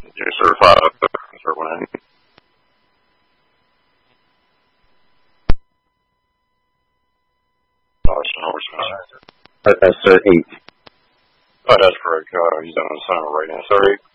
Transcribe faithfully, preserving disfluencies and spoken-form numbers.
You're certified or when? That's sir eight. Oh, that's correct. Uh, he's on assignment right now. Sorry.